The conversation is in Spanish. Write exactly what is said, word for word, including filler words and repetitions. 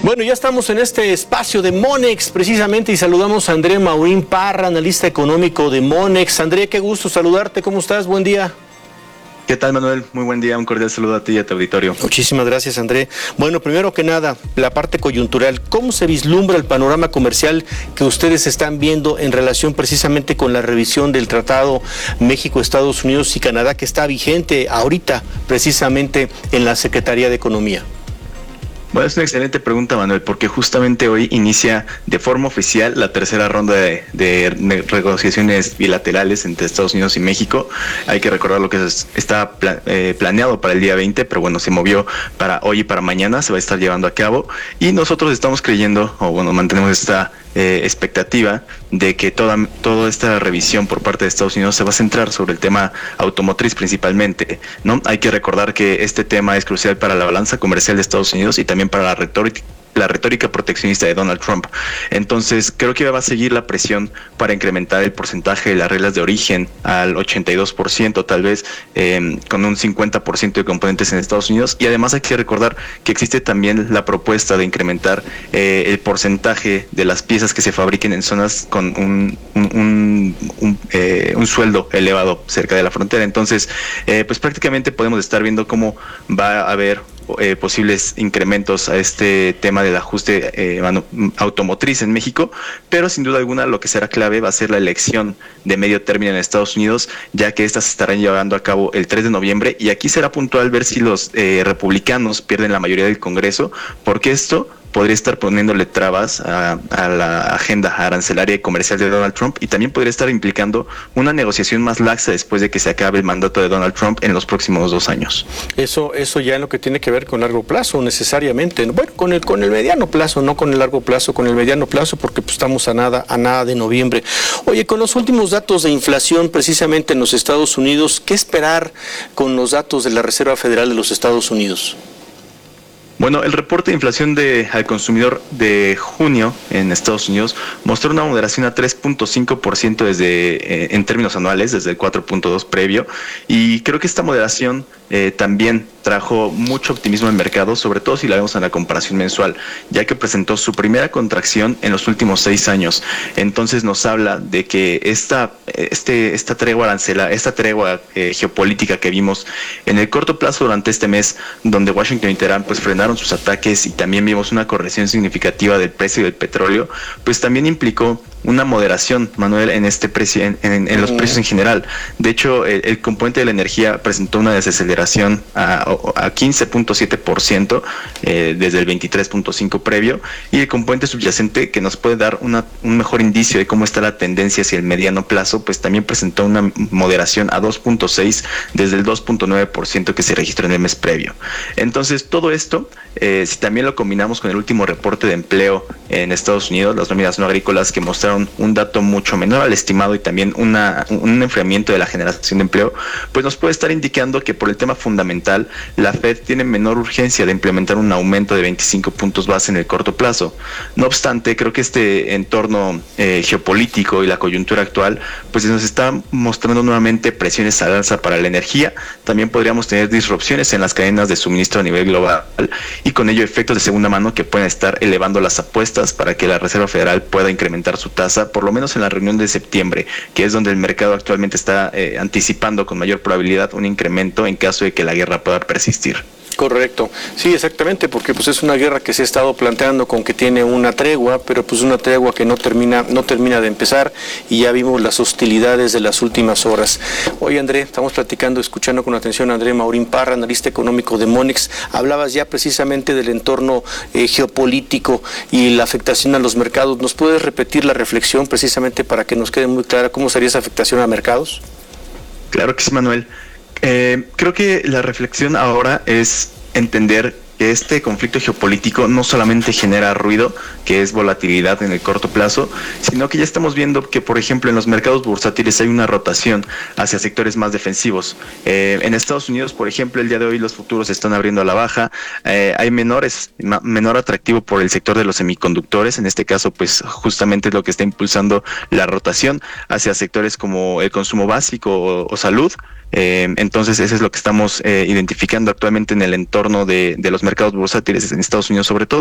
Bueno, ya estamos en este espacio de Monex precisamente y saludamos a André Maurín Parra, analista económico de Monex. André, qué gusto saludarte, ¿cómo estás? Buen día. ¿Qué tal, Manuel? Muy buen día, un cordial saludo a ti y a tu auditorio. Muchísimas gracias, André. Bueno, primero que nada, la parte coyuntural, ¿cómo se vislumbra el panorama comercial que ustedes están viendo en relación precisamente con la revisión del Tratado México, Estados Unidos y Canadá que está vigente ahorita precisamente en la Secretaría de Economía? Bueno, es una excelente pregunta, Manuel, porque justamente hoy inicia de forma oficial la tercera ronda de, de negociaciones bilaterales entre Estados Unidos y México. Hay que recordar lo que es, está pla, eh, planeado para el día veinte, pero bueno, se movió para hoy y para mañana, se va a estar llevando a cabo. Y nosotros estamos creyendo, o bueno, mantenemos esta eh, expectativa de que toda, toda esta revisión por parte de Estados Unidos se va a centrar sobre el tema automotriz principalmente, ¿no? Hay que recordar que este tema es crucial para la balanza comercial de Estados Unidos y también para la retórica la retórica proteccionista de Donald Trump. Entonces, creo que va a seguir la presión para incrementar el porcentaje de las reglas de origen al ochenta y dos por ciento, tal vez eh, con un cincuenta por ciento de componentes en Estados Unidos. Y además hay que recordar que existe también la propuesta de incrementar eh, el porcentaje de las piezas que se fabriquen en zonas con un, un, un, un, eh, un sueldo elevado cerca de la frontera. Entonces, eh, pues prácticamente podemos estar viendo cómo va a haber Eh, posibles incrementos a este tema del ajuste eh, automotriz en México, pero sin duda alguna lo que será clave va a ser la elección de medio término en Estados Unidos, ya que estas se estarán llevando a cabo el tres de noviembre, y aquí será puntual ver si los eh, republicanos pierden la mayoría del Congreso, porque esto podría estar poniéndole trabas a, a la agenda arancelaria y comercial de Donald Trump, y también podría estar implicando una negociación más laxa después de que se acabe el mandato de Donald Trump en los próximos dos años. Eso, eso ya en lo que tiene que ver con largo plazo, necesariamente. Bueno, con el, con el mediano plazo, no con el largo plazo, con el mediano plazo, porque pues, estamos a nada, a nada de noviembre. Oye, con los últimos datos de inflación precisamente en los Estados Unidos, ¿qué esperar con los datos de la Reserva Federal de los Estados Unidos? Bueno, el reporte de inflación de, al consumidor de junio en Estados Unidos mostró una moderación a tres punto cinco por ciento desde, eh, en términos anuales, desde el cuatro punto dos por ciento previo, y creo que esta moderación eh, también trajo mucho optimismo al mercado, sobre todo si la vemos en la comparación mensual, ya que presentó su primera contracción en los últimos seis años. Entonces nos habla de que esta, este, esta tregua arancela, esta tregua eh, geopolítica que vimos en el corto plazo durante este mes, donde Washington y Teherán pues frenaron sus ataques y también vimos una corrección significativa del precio del petróleo, pues también implicó una moderación, Manuel, en este precio, en, en, en los precios en general. De hecho, el, el componente de la energía presentó una desaceleración a, a quince punto siete por ciento eh, desde el veintitrés punto cinco por ciento previo, y el componente subyacente, que nos puede dar una, un mejor indicio de cómo está la tendencia hacia el mediano plazo, pues también presentó una moderación a dos punto seis desde el dos punto nueve por ciento que se registró en el mes previo. Entonces, todo esto, eh, si también lo combinamos con el último reporte de empleo en Estados Unidos, las nóminas no agrícolas, que mostraron un dato mucho menor al estimado y también una, un enfriamiento de la generación de empleo, pues nos puede estar indicando que por el tema fundamental, la Fed tiene menor urgencia de implementar un aumento de veinticinco puntos base en el corto plazo. No obstante, creo que este entorno eh, geopolítico y la coyuntura actual, pues nos está mostrando nuevamente presiones al alza para la energía. También podríamos tener disrupciones en las cadenas de suministro a nivel global, y con ello efectos de segunda mano que pueden estar elevando las apuestas para que la Reserva Federal pueda incrementar su tasa, por lo menos en la reunión de septiembre, que es donde el mercado actualmente está eh, anticipando con mayor probabilidad un incremento en caso de que la guerra pueda persistir. Correcto, sí, exactamente, porque pues es una guerra que se ha estado planteando con que tiene una tregua, pero pues una tregua que no termina, no termina de empezar, y ya vimos las hostilidades de las últimas horas. Oye, André, estamos platicando, escuchando con atención a André Maurín Parra, analista económico de Monex. Hablabas ya precisamente del entorno eh, geopolítico y la afectación a los mercados. ¿Nos puedes repetir la reflexión precisamente para que nos quede muy clara cómo sería esa afectación a mercados? Claro que sí, Manuel. Eh, creo que la reflexión ahora es entender que este conflicto geopolítico no solamente genera ruido, que es volatilidad en el corto plazo, sino que ya estamos viendo que, por ejemplo, en los mercados bursátiles hay una rotación hacia sectores más defensivos. Eh, en Estados Unidos, por ejemplo, el día de hoy los futuros se están abriendo a la baja, eh, hay menores, ma, menor atractivo por el sector de los semiconductores, en este caso, pues justamente es lo que está impulsando la rotación hacia sectores como el consumo básico o, o salud. Eh, entonces, eso es lo que estamos eh, identificando actualmente en el entorno de, de los mercados bursátiles en Estados Unidos, sobre todo.